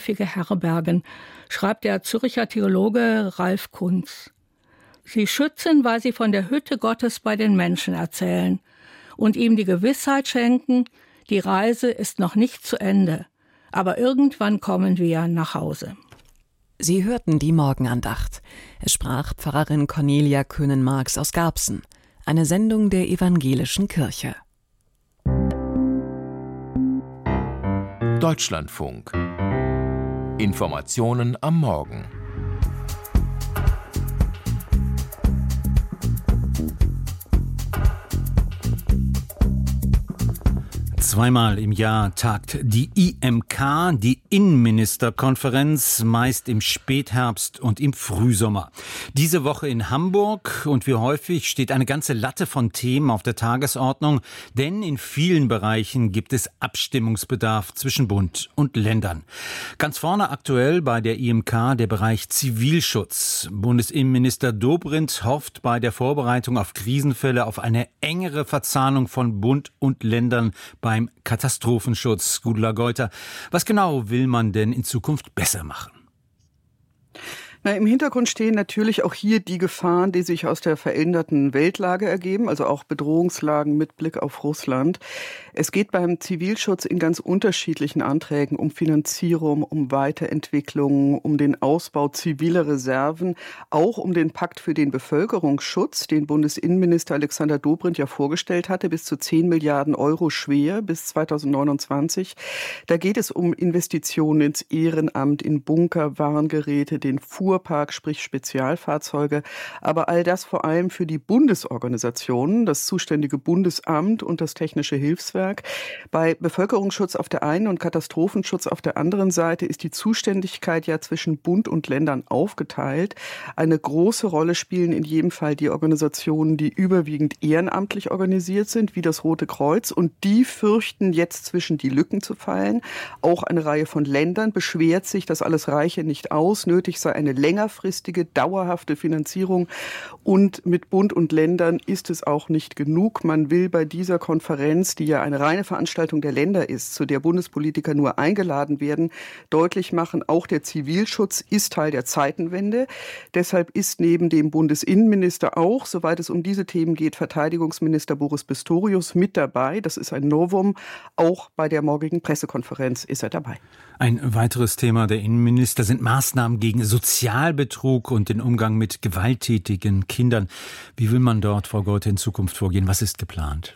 häufige herbergen, schreibt der Zürcher Theologe Ralf Kunz. Sie schützen, weil sie von der Hütte Gottes bei den Menschen erzählen und ihm die Gewissheit schenken, die Reise ist noch nicht zu Ende, aber irgendwann kommen wir nach Hause. Sie hörten die Morgenandacht. Es sprach Pfarrerin Cornelia Köhnen-Marx aus Garbsen. Eine Sendung der Evangelischen Kirche. Deutschlandfunk. Informationen am Morgen. Zweimal im Jahr tagt die IMK, die Innenministerkonferenz, meist im Spätherbst und im Frühsommer. Diese Woche in Hamburg und wie häufig steht eine ganze Latte von Themen auf der Tagesordnung, denn in vielen Bereichen gibt es Abstimmungsbedarf zwischen Bund und Ländern. Ganz vorne aktuell bei der IMK der Bereich Zivilschutz. Bundesinnenminister Dobrindt hofft bei der Vorbereitung auf Krisenfälle auf eine engere Verzahnung von Bund und Ländern beim Katastrophenschutz. Gudula Geuter, was genau will man denn in Zukunft besser machen? Im Hintergrund stehen natürlich auch hier die Gefahren, die sich aus der veränderten Weltlage ergeben, also auch Bedrohungslagen mit Blick auf Russland. Es geht beim Zivilschutz in ganz unterschiedlichen Anträgen um Finanzierung, um Weiterentwicklung, um den Ausbau ziviler Reserven, auch um den Pakt für den Bevölkerungsschutz, den Bundesinnenminister Alexander Dobrindt ja vorgestellt hatte, bis zu 10 Milliarden Euro schwer bis 2029. Da geht es um Investitionen ins Ehrenamt, in Bunker, Warngeräte, den Fuhrpark, sprich Spezialfahrzeuge, aber all das vor allem für die Bundesorganisationen, das zuständige Bundesamt und das Technische Hilfswerk. Bei Bevölkerungsschutz auf der einen und Katastrophenschutz auf der anderen Seite ist die Zuständigkeit ja zwischen Bund und Ländern aufgeteilt. Eine große Rolle spielen in jedem Fall die Organisationen, die überwiegend ehrenamtlich organisiert sind, wie das Rote Kreuz, und die fürchten jetzt zwischen die Lücken zu fallen. Auch eine Reihe von Ländern beschwert sich, das alles reiche nicht aus, nötig sei eine längerfristige, dauerhafte Finanzierung, und mit Bund und Ländern ist es auch nicht genug. Man will bei dieser Konferenz, die ja eine reine Veranstaltung der Länder ist, zu der Bundespolitiker nur eingeladen werden, deutlich machen, auch der Zivilschutz ist Teil der Zeitenwende. Deshalb ist neben dem Bundesinnenminister auch, soweit es um diese Themen geht, Verteidigungsminister Boris Pistorius mit dabei. Das ist ein Novum. Auch bei der morgigen Pressekonferenz ist er dabei. Ein weiteres Thema der Innenminister sind Maßnahmen gegen Sozialbetrug und den Umgang mit gewalttätigen Kindern. Wie will man dort, Frau Geuter, in Zukunft vorgehen? Was ist geplant?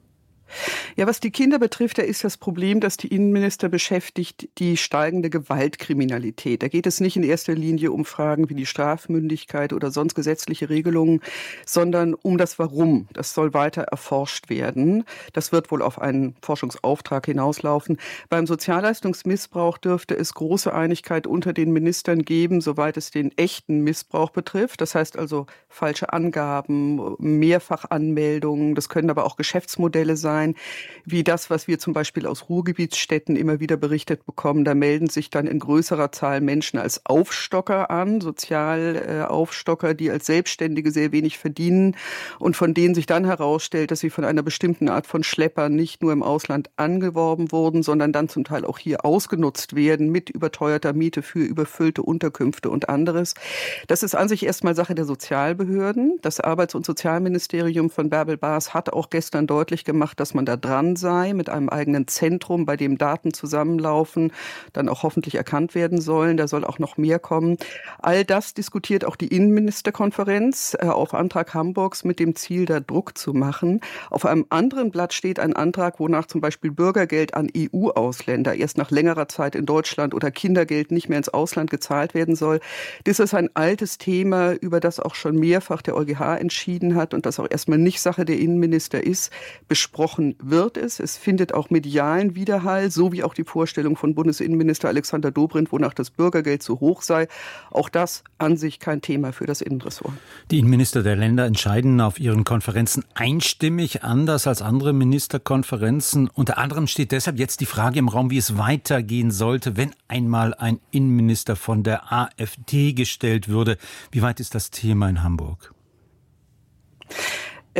Ja, was die Kinder betrifft, da ist das Problem, das die Innenminister beschäftigt, die steigende Gewaltkriminalität. Da geht es nicht in erster Linie um Fragen wie die Strafmündigkeit oder sonst gesetzliche Regelungen, sondern um das Warum. Das soll weiter erforscht werden. Das wird wohl auf einen Forschungsauftrag hinauslaufen. Beim Sozialleistungsmissbrauch dürfte es große Einigkeit unter den Ministern geben, soweit es den echten Missbrauch betrifft. Das heißt also falsche Angaben, Mehrfachanmeldungen. Das können aber auch Geschäftsmodelle sein, wie das, was wir zum Beispiel aus Ruhrgebietsstädten immer wieder berichtet bekommen. Da melden sich dann in größerer Zahl Menschen als Aufstocker an, Sozialaufstocker, die als Selbstständige sehr wenig verdienen und von denen sich dann herausstellt, dass sie von einer bestimmten Art von Schleppern nicht nur im Ausland angeworben wurden, sondern dann zum Teil auch hier ausgenutzt werden mit überteuerter Miete für überfüllte Unterkünfte und anderes. Das ist an sich erstmal Sache der Sozialbehörden. Das Arbeits- und Sozialministerium von Bärbel Baas hat auch gestern deutlich gemacht, dass man da dran sei mit einem eigenen Zentrum, bei dem Daten zusammenlaufen, dann auch hoffentlich erkannt werden sollen. Da soll auch noch mehr kommen. All das diskutiert auch die Innenministerkonferenz auf Antrag Hamburgs mit dem Ziel, da Druck zu machen. Auf einem anderen Blatt steht ein Antrag, wonach zum Beispiel Bürgergeld an EU-Ausländer erst nach längerer Zeit in Deutschland oder Kindergeld nicht mehr ins Ausland gezahlt werden soll. Das ist ein altes Thema, über das auch schon mehrfach der EuGH entschieden hat und das auch erstmal nicht Sache der Innenminister ist. Besprochen wird es. Es findet auch medialen Widerhall, so wie auch die Vorstellung von Bundesinnenminister Alexander Dobrindt, wonach das Bürgergeld zu hoch sei. Auch das an sich kein Thema für das Innenressort. Die Innenminister der Länder entscheiden auf ihren Konferenzen einstimmig, anders als andere Ministerkonferenzen. Unter anderem steht deshalb jetzt die Frage im Raum, wie es weitergehen sollte, wenn einmal ein Innenminister von der AfD gestellt würde. Wie weit ist das Thema in Hamburg?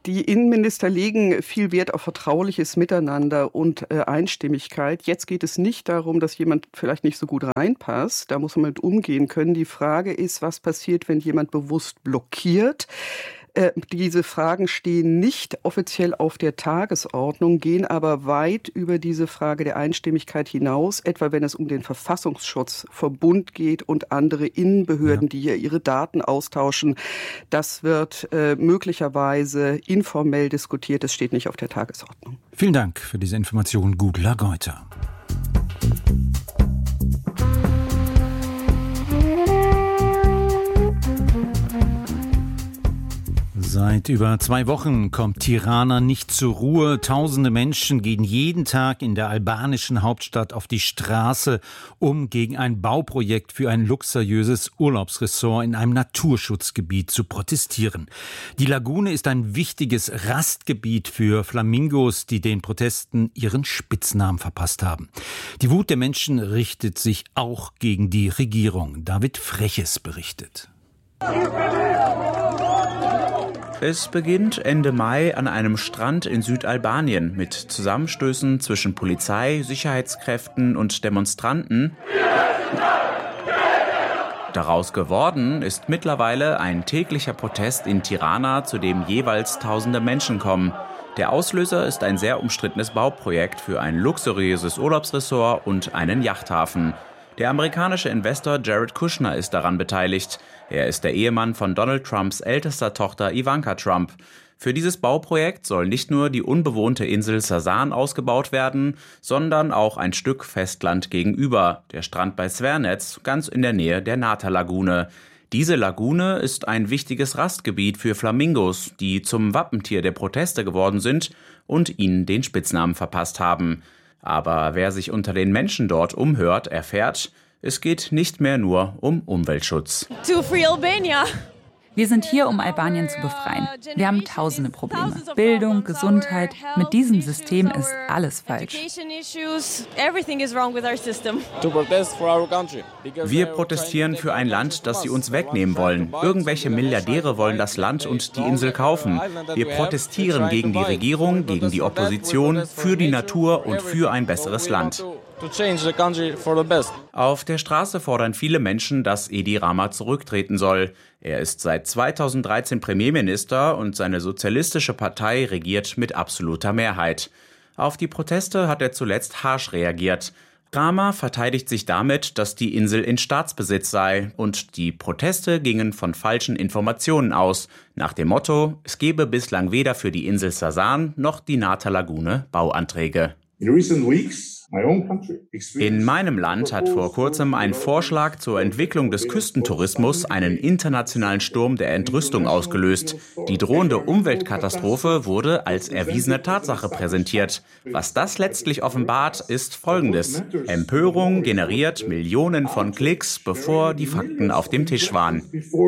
Die Innenminister legen viel Wert auf vertrauliches Miteinander und Einstimmigkeit. Jetzt geht es nicht darum, dass jemand vielleicht nicht so gut reinpasst. Da muss man mit umgehen können. Die Frage ist, was passiert, wenn jemand bewusst blockiert? Diese Fragen stehen nicht offiziell auf der Tagesordnung, gehen aber weit über diese Frage der Einstimmigkeit hinaus, etwa wenn es um den Verfassungsschutz, Verbund geht und andere Innenbehörden, die hier ihre Daten austauschen. Das wird möglicherweise informell diskutiert, es steht nicht auf der Tagesordnung. Vielen Dank für diese Information, Gudula Geuter. Seit über 2 Wochen kommt Tirana nicht zur Ruhe. Tausende Menschen gehen jeden Tag in der albanischen Hauptstadt auf die Straße, um gegen ein Bauprojekt für ein luxuriöses Urlaubsressort in einem Naturschutzgebiet zu protestieren. Die Lagune ist ein wichtiges Rastgebiet für Flamingos, die den Protesten ihren Spitznamen verpasst haben. Die Wut der Menschen richtet sich auch gegen die Regierung. David Freches berichtet. Es beginnt Ende Mai an einem Strand in Südalbanien mit Zusammenstößen zwischen Polizei, Sicherheitskräften und Demonstranten. Daraus geworden ist mittlerweile ein täglicher Protest in Tirana, zu dem jeweils tausende Menschen kommen. Der Auslöser ist ein sehr umstrittenes Bauprojekt für ein luxuriöses Urlaubsressort und einen Yachthafen. Der amerikanische Investor Jared Kushner ist daran beteiligt. Er ist der Ehemann von Donald Trumps ältester Tochter Ivanka Trump. Für dieses Bauprojekt soll nicht nur die unbewohnte Insel Sasan ausgebaut werden, sondern auch ein Stück Festland gegenüber, der Strand bei Svernetz, ganz in der Nähe der Nata-Lagune. Diese Lagune ist ein wichtiges Rastgebiet für Flamingos, die zum Wappentier der Proteste geworden sind und ihnen den Spitznamen verpasst haben. Aber wer sich unter den Menschen dort umhört, erfährt, es geht nicht mehr nur um Umweltschutz. To free Albania. Wir sind hier, um Albanien zu befreien. Wir haben tausende Probleme. Bildung, Gesundheit. Mit diesem System ist alles falsch. Wir protestieren für ein Land, das sie uns wegnehmen wollen. Irgendwelche Milliardäre wollen das Land und die Insel kaufen. Wir protestieren gegen die Regierung, gegen die Opposition, für die Natur und für ein besseres Land. Auf der Straße fordern viele Menschen, dass Edi Rama zurücktreten soll. Er ist seit 2013 Premierminister und seine sozialistische Partei regiert mit absoluter Mehrheit. Auf die Proteste hat er zuletzt harsch reagiert. Rama verteidigt sich damit, dass die Insel in Staatsbesitz sei, und die Proteste gingen von falschen Informationen aus, nach dem Motto, es gebe bislang weder für die Insel Sasan noch die Nata-Lagune Bauanträge. In meinem Land hat vor kurzem ein Vorschlag zur Entwicklung des Küstentourismus einen internationalen Sturm der Entrüstung ausgelöst. Die drohende Umweltkatastrophe wurde als erwiesene Tatsache präsentiert. Was das letztlich offenbart, ist Folgendes. Empörung generiert Millionen von Klicks, bevor die Fakten auf dem Tisch waren.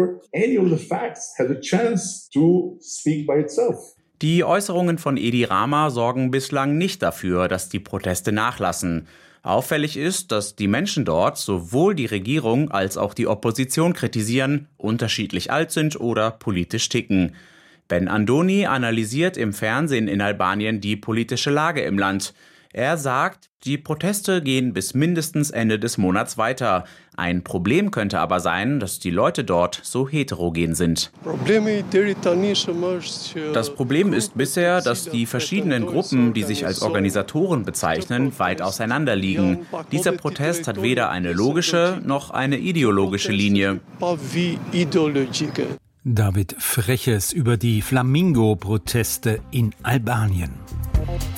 Die Äußerungen von Edi Rama sorgen bislang nicht dafür, dass die Proteste nachlassen. Auffällig ist, dass die Menschen dort sowohl die Regierung als auch die Opposition kritisieren, unterschiedlich alt sind oder politisch ticken. Ben Andoni analysiert im Fernsehen in Albanien die politische Lage im Land. Er sagt, die Proteste gehen bis mindestens Ende des Monats weiter. Ein Problem könnte aber sein, dass die Leute dort so heterogen sind. Das Problem ist bisher, dass die verschiedenen Gruppen, die sich als Organisatoren bezeichnen, weit auseinander liegen. Dieser Protest hat weder eine logische noch eine ideologische Linie. David Freches über die Flamingo-Proteste in Albanien.